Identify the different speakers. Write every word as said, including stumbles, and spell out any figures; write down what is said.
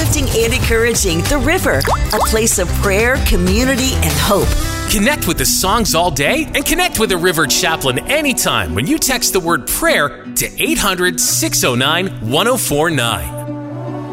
Speaker 1: uplifting and encouraging The River, a place of prayer, community, and hope.
Speaker 2: Connect with the songs all day and connect with a River chaplain anytime when you text the word prayer to eight hundred, six oh nine, one oh four nine.